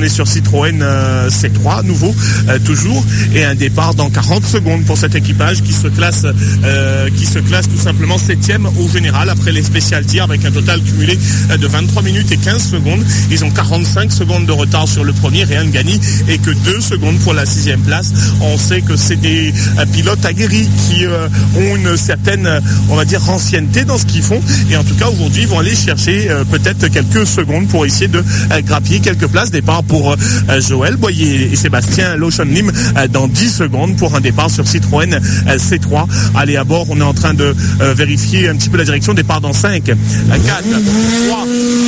est sur Citroën C3 nouveau toujours, et un départ dans 40 secondes pour cet équipage qui se classe tout simplement 7e au général après les spécialités avec un total cumulé de 23 minutes et 15 secondes. Ils ont 45 secondes de retard sur le premier, Ryan Gagny, et que 2 secondes pour la 6e place. On sait que c'est des pilotes aguerris qui ont une certaine, on va dire, ancienneté dans ce qu'ils font, et en tout cas aujourd'hui ils vont aller chercher peut-être quelques secondes pour essayer de grappiller quelques places. Départ pour Joël Boyer et Sébastien Lochon-Lim dans 10 secondes pour un départ sur Citroën C3. Allez à bord, on est en train de vérifier un petit peu la direction. Départ dans 5, 4, 3.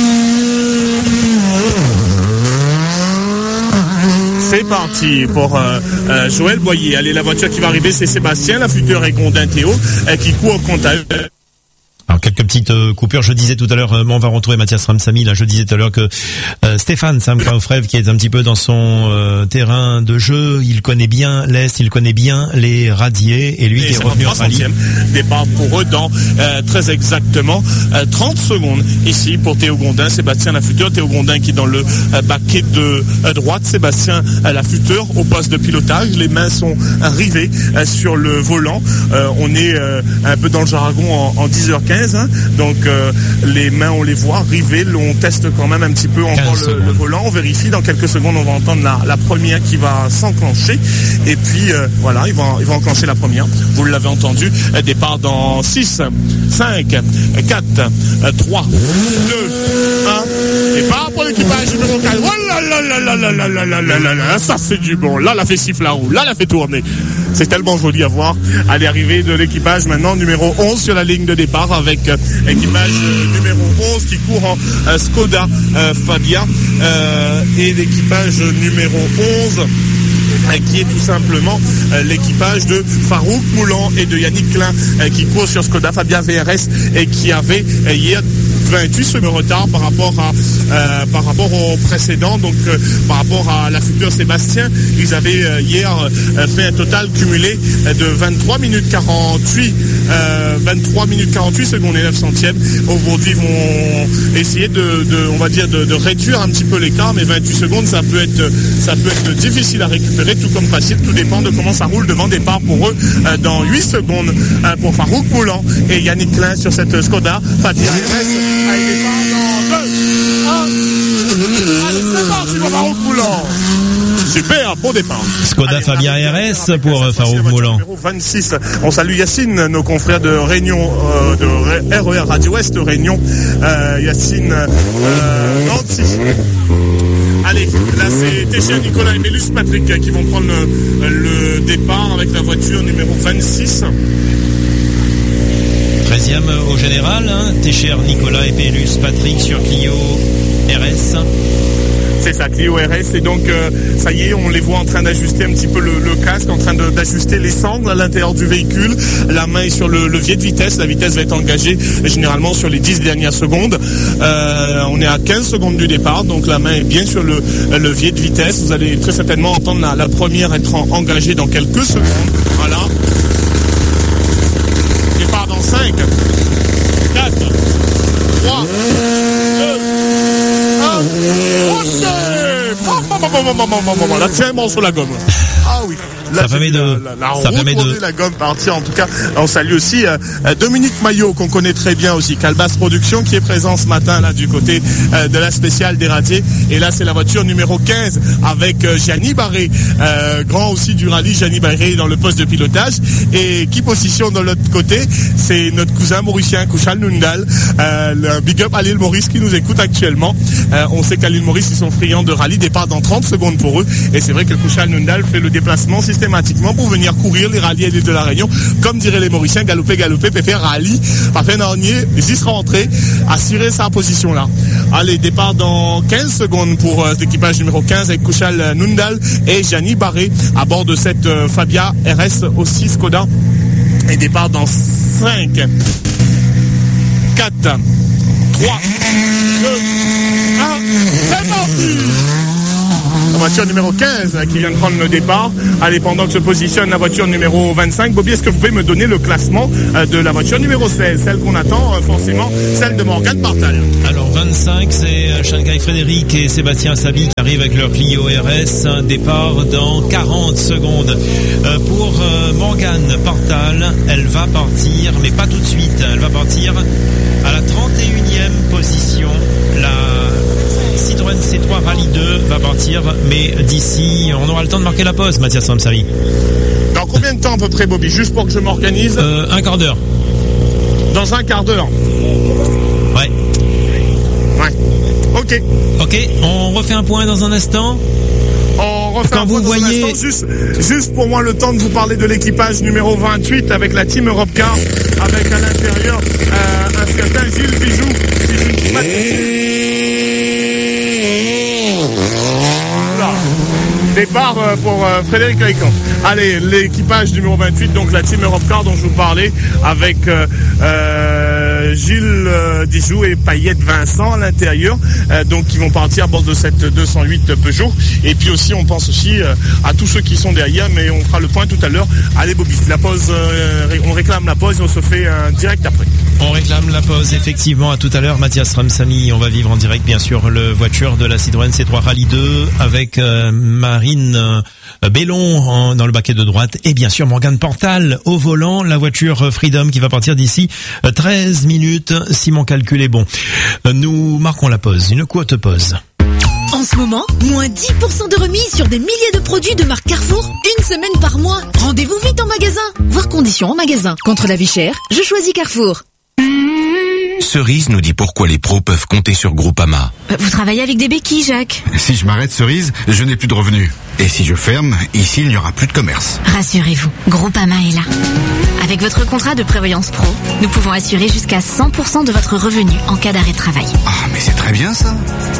C'est parti pour Joël Boyer. Allez, la voiture qui va arriver, c'est Sébastien Lafuteur et Gondin Théo qui court au comptage. Alors quelques petites coupures. Je disais tout à l'heure, on va retrouver Mathias Ramsamy. Là, je disais tout à l'heure que Stéphane Samkaufrev, qui est un petit peu dans son terrain de jeu, il connaît bien l'Est, il connaît bien les radiers, et lui qui est revenu en rallye. Départ pour eux dans très exactement 30 secondes. Ici pour Théo Gondin, Sébastien Lafuteur. Théo Gondin qui est dans le baquet de droite. Sébastien Lafuteur au poste de pilotage. Les mains sont rivées sur le volant. On est un peu dans le jargon en 10h15. Donc les mains, on les voit rivées, on teste quand même un petit peu encore le volant, on vérifie. Dans quelques secondes on va entendre la première qui va s'enclencher, et puis voilà, il va enclencher la première, vous l'avez entendu. Départ dans 6, 5, 4, 3, 2, 1, départ pour l'équipage numéro 4. Oh là là là là là là là là là là, ça c'est du bon. Là la fait siffler la roue, là la fait tourner. C'est tellement joli à voir. À l'arrivée de l'équipage maintenant numéro 11 sur la ligne de départ, avec équipage numéro 11 qui court en Skoda Fabia, et l'équipage numéro 11 qui est tout simplement l'équipage de Farouk Moulan et de Yannick Klein qui court sur Skoda Fabia VRS, et qui avait hier 28 secondes de retard par rapport au précédent. Donc par rapport à Lafuteur Sébastien, ils avaient hier fait un total cumulé de 23 minutes 48 secondes et 9 centièmes. Aujourd'hui ils vont essayer on va dire de réduire un petit peu l'écart, mais 28 secondes ça peut être difficile à récupérer, tout comme facile, tout dépend de comment ça roule devant. Départ pour eux dans 8 secondes pour Farouk Moulan et Yannick Klein sur cette Skoda Fabia RS. Allez, départ dans 2, 1. Allez, c'est parti pour Farouk Moulan. Super, bon départ. Skoda Fabia RS pour Farouk Moulan. Numéro 26. On salue Yacine, nos confrères de Réunion, de RER Radio Ouest Réunion. Yacine Nancy. Allez, là c'est Téchier Nicolas et Mélus Patrick qui vont prendre le départ avec la voiture numéro 26. 13e au général, Téchier Nicolas et Mélus Patrick sur Clio RS. C'est ça, Clio RS, et donc ça y est, on les voit en train d'ajuster un petit peu le casque, en train d'ajuster les sangles à l'intérieur du véhicule. La main est sur le levier de vitesse, la vitesse va être engagée généralement sur les 10 dernières secondes. On est à 15 secondes du départ, donc la main est bien sur le levier de vitesse. Vous allez très certainement entendre la première être engagée dans quelques secondes. Voilà. Départ dans 5, 4, 3, 2, 1. Là, tiens, bon sur la gomme. Ah oui. Là, ça permet de la gomme partir. En tout cas, on salue aussi Dominique Maillot, qu'on connaît très bien aussi, Calbas Production, qui est présent ce matin là du côté de la spéciale des radiers. Et là, c'est la voiture numéro 15 avec Gianni Barré, grand aussi du rallye. Gianni Barré dans le poste de pilotage, et qui positionne de l'autre côté, c'est notre cousin mauricien Kouchal Nundal. Le big up à l'île Maurice qui nous écoute actuellement. On sait qu'à l'île Maurice ils sont friands de rallye. Départ dans 30 secondes pour eux, et c'est vrai que Kouchal Nundal fait le déplacement systématiquement pour venir courir les rallyes à l'île de la Réunion. Comme diraient les Mauriciens, galoper, faire rallye. Parfait dernier, mais il sera rentré, assurer sa position là. Allez, départ dans 15 secondes pour l'équipage numéro 15 avec Kouchal Nundal et Gianni Barré à bord de cette Fabia RS aussi Skoda. Et départ dans 5, 4, 3, 2, 1. C'est parti! voiture numéro 15 qui vient de prendre le départ. Allez, pendant que se positionne la voiture numéro 25, Bobby, est-ce que vous pouvez me donner le classement de la voiture numéro 16, celle qu'on attend forcément, celle de Morgan Partal? Alors 25, c'est Shanghai Frédéric et Sébastien Sabi qui arrivent avec leur Clio RS. Un départ dans 40 secondes. Pour Morgan Partal, elle va partir, mais pas tout de suite. Elle va partir à la 31e position. La Citroën C3 Rallye 2 va partir, mais d'ici, on aura le temps de marquer la pause, Mathias Ramsamy. Dans combien de temps à peu près, Bobby? Juste pour que je m'organise. Un quart d'heure. Dans un quart d'heure. Ouais. Ok. Ok, on refait un point dans un instant. On refait Quand un point vous dans voyez... un instant. Juste pour moi le temps de vous parler de l'équipage numéro 28 avec la Team Europcar, avec à l'intérieur un certain Gilles Bijoux. Départ pour Frédéric Rican. Allez, l'équipage numéro 28, donc la Team Europcar dont je vous parlais, avec Gilles Dijoux et Payette Vincent à l'intérieur, donc qui vont partir à bord de cette 208 Peugeot. Et puis aussi, on pense aussi à tous ceux qui sont derrière, mais on fera le point tout à l'heure. Allez Bobby, la pause, on réclame la pause et on se fait un direct après. On réclame la pause, effectivement, à tout à l'heure. Mathias Ramsamy, on va vivre en direct, bien sûr, le voiture de la Citroën C3 Rallye 2 avec Marine Bellon dans le baquet de droite et bien sûr Morgan Partal au volant, la voiture Freedom qui va partir d'ici 13 minutes si mon calcul est bon. Nous marquons la pause, une courte pause. En ce moment, moins 10% de remise sur des milliers de produits de marque Carrefour, une semaine par mois. Rendez-vous vite en magasin. Voir conditions en magasin. Contre la vie chère, je choisis Carrefour. Cerise nous dit pourquoi les pros peuvent compter sur Groupama. Vous travaillez avec des béquilles, Jacques. Si je m'arrête, Cerise, je n'ai plus de revenus. Et si je ferme, ici il n'y aura plus de commerce. Rassurez-vous, Groupama est là. Avec votre contrat de prévoyance pro, nous pouvons assurer jusqu'à 100% de votre revenu en cas d'arrêt de travail. Ah, mais c'est très bien ça.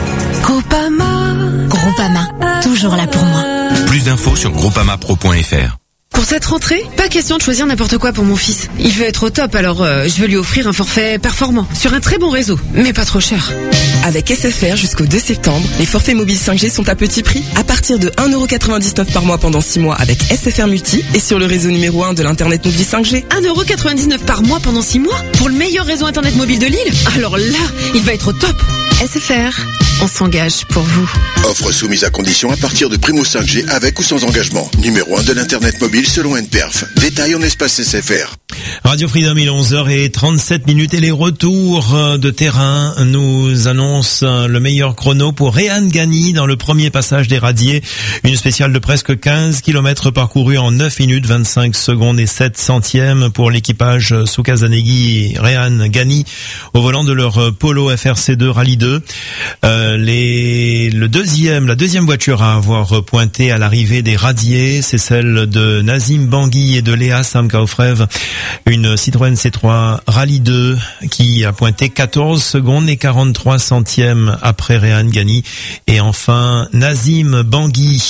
Groupama, toujours là pour moi. Plus d'infos sur groupamapro.fr. Pour cette rentrée, pas question de choisir n'importe quoi pour mon fils. Il veut être au top, alors je veux lui offrir un forfait performant, sur un très bon réseau, mais pas trop cher. Avec SFR jusqu'au 2 septembre, les forfaits mobiles 5G sont à petit prix, à partir de 1,99€ par mois pendant 6 mois avec SFR Multi et sur le réseau numéro 1 de l'Internet mobile 5G. 1,99€ par mois pendant 6 mois pour le meilleur réseau Internet mobile de l'île. Alors là, il va être au top. SFR, on s'engage pour vous. Offre soumise à condition à partir de Primo 5G avec ou sans engagement. Numéro 1 de l'Internet mobile selon NPerf. Détail en espace SFR. Radio Freedom, il est 11h37 et les retours de terrain nous annoncent le meilleur chrono pour Réan Gani dans le premier passage des Radiers. Une spéciale de presque 15 km parcourus en 9 minutes 25 secondes et 7 centièmes pour l'équipage Soukazanegui et Réan Gani au volant de leur Polo FRC2 Rallye 2. La deuxième voiture à avoir pointé à l'arrivée des Radiers, c'est celle de Nazim Bangui et de Léa Samkaofrev. Une Citroën C3 Rallye 2 qui a pointé 14 secondes et 43 centièmes après Réan Gani. Et enfin, Nazim Bangui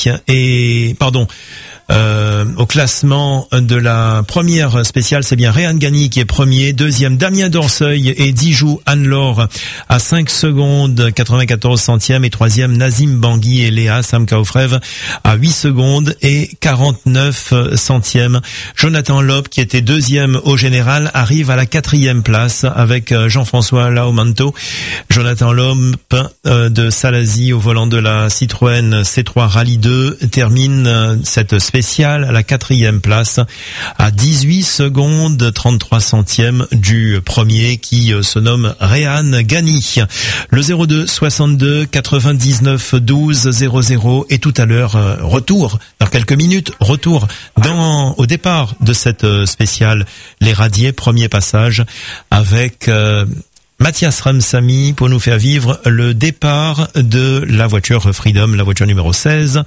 au classement de la première spéciale, c'est bien Réan Gani qui est premier, deuxième Damien Dorseuil et Dijoux Anne-Laure à 5 secondes 94 centièmes et troisième Nazim Bangui et Léa Samkaofrev à 8 secondes et 49 centièmes. Jonathan Lope qui était deuxième au général arrive à la 4e place avec Jean-François Laomanto. Jonathan Lope de Salazie au volant de la Citroën C3 Rallye 2 termine cette spéciale à la 4e place à 18 secondes 33 centièmes du premier qui se nomme Réan Gani. Le 02 62 99 12 00 et tout à l'heure retour dans quelques minutes au départ de cette spéciale les Radiers, premier passage avec Mathias Ramsamy pour nous faire vivre le départ de la voiture Freedom, la voiture numéro 16.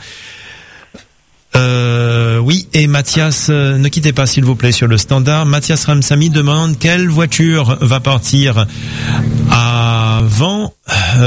Oui, et Mathias, ne quittez pas s'il vous plaît sur le standard. Mathias Ramsamy demande quelle voiture va partir avant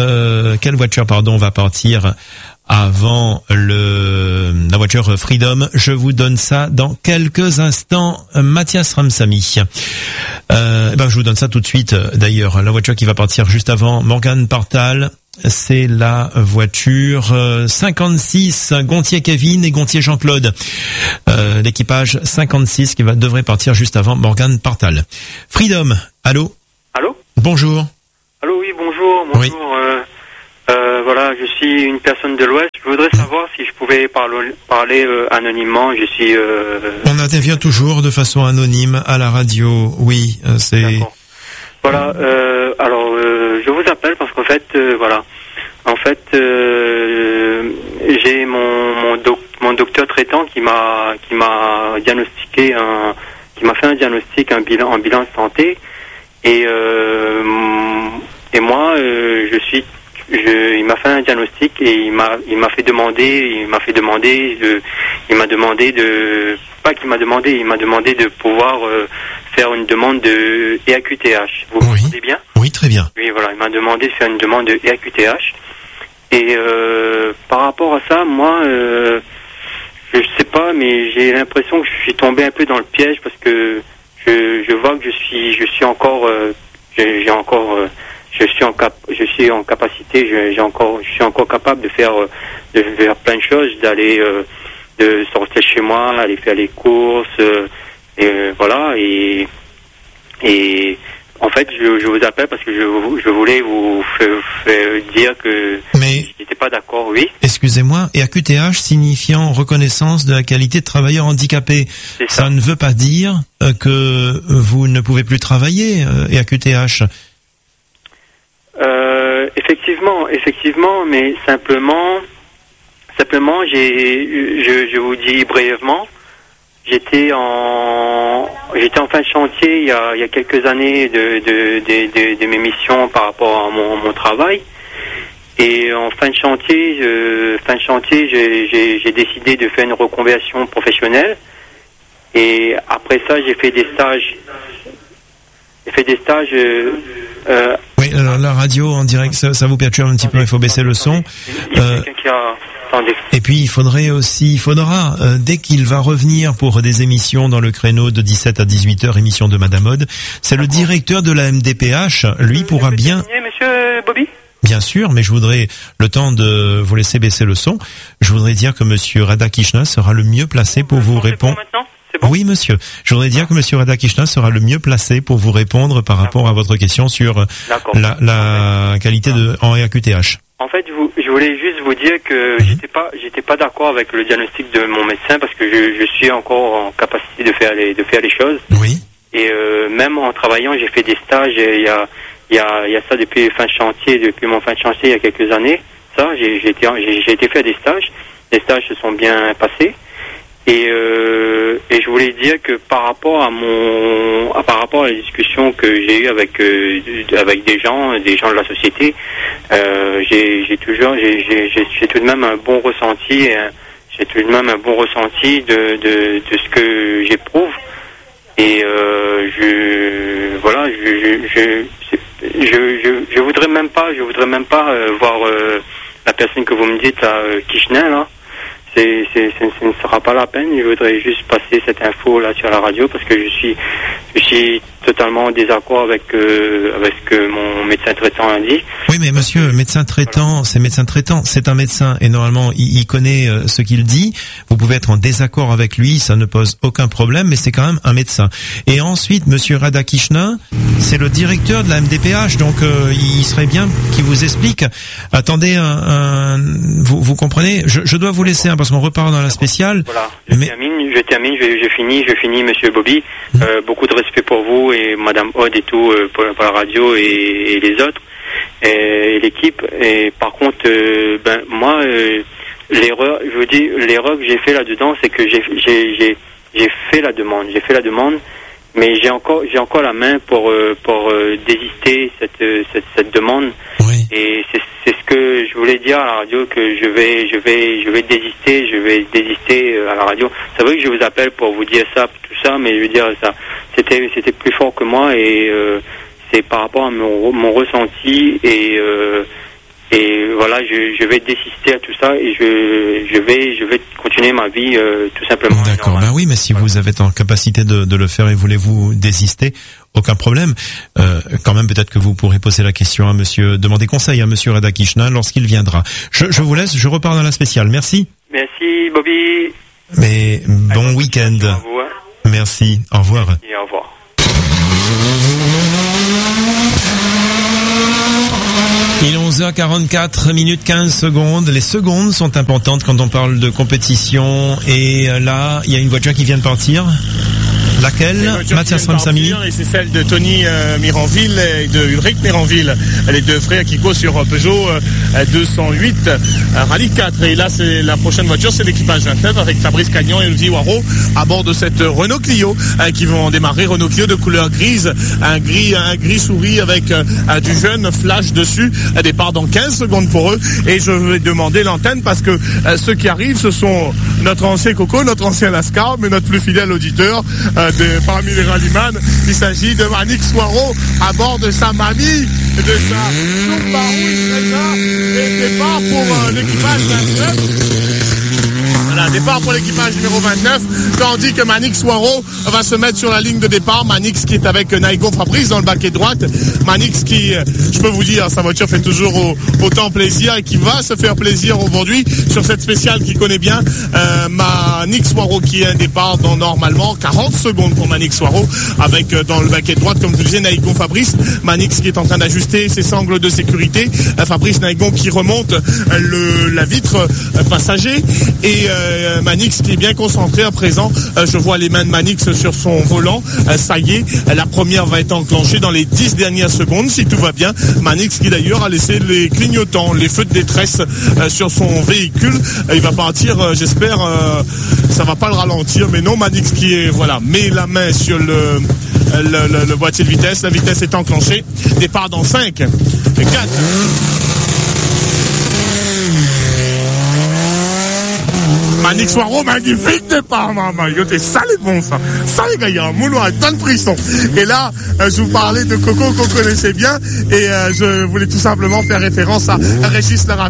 la voiture Freedom. Je vous donne ça dans quelques instants, Mathias Ramsamy. Je vous donne ça tout de suite. D'ailleurs, la voiture qui va partir juste avant, Morgan Partal. C'est la voiture 56 Gontier Kevin et Gontier Jean-Claude. L'équipage 56 qui devrait partir juste avant Morgane Partal. Freedom, allô? Allô? Bonjour. Allô, oui, bonjour. Oui. Voilà, je suis une personne de l'Ouest. Je voudrais savoir si je pouvais parler anonymement. Je suis... On intervient toujours de façon anonyme à la radio, oui, c'est... D'accord. Voilà, alors je vous appelle parce qu'en fait, voilà, en fait, j'ai mon docteur traitant qui m'a diagnostiqué qui m'a fait un diagnostic, un bilan de santé, et moi, il m'a fait un diagnostic et il m'a demandé de pouvoir faire une demande de EAQTH. Vous m'entendez bien? Oui, très bien. Oui, voilà, il m'a demandé de faire une demande de EAQTH. Et par rapport à ça, moi, je sais pas, mais j'ai l'impression que je suis tombé un peu dans le piège parce que je vois que je suis encore capable de faire plein de choses, de sortir chez moi, aller faire les courses, et voilà, et en fait je vous appelle parce que je voulais vous faire dire que mais j'étais pas d'accord. Oui. Excusez-moi, EAQTH signifiant reconnaissance de la qualité de travailleur handicapé. Ça ne veut pas dire que vous ne pouvez plus travailler, EAQTH. Effectivement, mais simplement, je vous dis brièvement, j'étais en fin de chantier il y a quelques années de mes missions par rapport à mon travail, et en fin de chantier, j'ai décidé de faire une reconversion professionnelle, et après ça j'ai fait des stages. Oui, alors la radio en direct, ça vous perturbe un petit peu, il faut baisser le son. Et puis il faudra, dès qu'il va revenir pour des émissions dans le créneau de 17 à 18h, émission de Madame Aude, c'est le directeur de la MDPH, lui pourra bien... Monsieur Bobby ? Bien sûr, mais je voudrais, le temps de vous laisser baisser le son, je voudrais dire que Monsieur Radhakrishnan sera le mieux placé pour vous répondre. Bon. Oui, monsieur. Je voudrais dire que monsieur Radhakrishnan sera le mieux placé pour vous répondre par rapport à votre question sur la qualité en EAQTH. En fait, je voulais juste vous dire que j'étais pas d'accord avec le diagnostic de mon médecin parce que je suis encore en capacité de faire les choses. Oui. Et même en travaillant, j'ai fait des stages. Il y a ça depuis mon fin de chantier il y a quelques années. Ça, j'ai été faire des stages. Les stages se sont bien passés. Et je voulais dire que par rapport à la discussion que j'ai eue avec des gens de la société, j'ai tout de même un bon ressenti, de ce que j'éprouve. Et je voudrais même pas voir la personne que vous me dites à Kirchner là. Ce ne sera pas la peine. Je voudrais juste passer cette info là sur la radio parce que je suis totalement en désaccord avec ce que mon médecin traitant a dit. Oui, mais monsieur, médecin traitant, c'est un médecin et normalement il connaît ce qu'il dit. Vous pouvez être en désaccord avec lui, ça ne pose aucun problème, mais c'est quand même un médecin. Et ensuite, monsieur Radhakrishnan, c'est le directeur de la MDPH, donc il serait bien qu'il vous explique. Attendez, vous comprenez, je dois vous laisser parce qu'on repart dans la spéciale. Voilà, je finis, monsieur Bobby. Beaucoup de respect pour vous et Madame Aude et tout pour la radio et les autres et l'équipe. Et par contre, moi, l'erreur que j'ai fait là-dedans, c'est que j'ai fait la demande, mais j'ai encore la main pour désister cette demande. Oui. Et c'est ce que je voulais dire à la radio, que je vais désister à la radio. C'est vrai que je vous appelle pour vous dire ça, tout ça, mais je veux dire ça, c'était plus fort que moi et c'est par rapport à mon ressenti et voilà, je vais désister à tout ça et je vais continuer ma vie tout simplement. D'accord, oui, mais si vous avez en capacité de le faire et voulez-vous désister, aucun problème. Quand même, peut-être que vous pourrez poser la question à monsieur, demander conseil à monsieur Reda Kishna lorsqu'il viendra. Je vous laisse, je repars dans la spéciale. Merci. Merci, Bobby. Mais bon week-end. Au revoir. Merci. Au revoir. Et au revoir. Il est 11h44 minutes 15 secondes. Les secondes sont importantes quand on parle de compétition. Et là, il y a une voiture qui vient de partir. Laquelle? Mathias Ramsamy. Et c'est celle de Tony Miranville et de Ulrich Miranville, les deux frères qui courent sur Peugeot 208 Rallye 4. Et là, c'est la prochaine voiture, c'est l'équipage 29 avec Fabrice Cagnon et Olivier Waro à bord de cette Renault Clio qui vont démarrer. Renault Clio de couleur grise, un gris souris avec du jeune flash dessus. Départ dans 15 secondes pour eux. Et je vais demander l'antenne parce que ceux qui arrivent, ce sont notre ancien Coco, notre ancien Lascar, mais notre plus fidèle auditeur parmi les rallyman. Il s'agit de Manick Soiro à bord de sa mamie, de sa Subaru Impreza, et départ pour l'équipage 29. Voilà, départ pour l'équipage numéro 29, tandis que Manick Soiro va se mettre sur la ligne de départ. Manix qui est avec Naïgo Fabrice dans le baquet droite. Manix qui, je peux vous dire, sa voiture fait toujours autant plaisir et qui va se faire plaisir aujourd'hui sur cette spéciale qu'il connaît bien. Manick Soiro qui est un départ dans normalement 40 secondes pour Manick Soiro avec dans le baquet droite, comme je vous disais, Naïgo Fabrice. Manix qui est en train d'ajuster ses sangles de sécurité. Fabrice Naïgo qui remonte la vitre passager et Manix qui est bien concentré à présent. Je vois les mains de Manix sur son volant. Ça y est, la première va être enclenchée dans les 10 dernières secondes si tout va bien. Manix qui d'ailleurs a laissé les clignotants, les feux de détresse sur son véhicule. Il va partir, j'espère, ça va pas le ralentir, mais non, Manix qui est, voilà, met la main sur le boîtier de vitesse. La vitesse est enclenchée. Départ dans 5, 4. Manick Soiro, magnifique départ, maman. Ça les bon, ça. Ça les gars, il y a un moulin, un tonne de frissons. Et là, je vous parlais de Coco qu'on connaissait bien, et je voulais tout simplement faire référence à Régis Lara.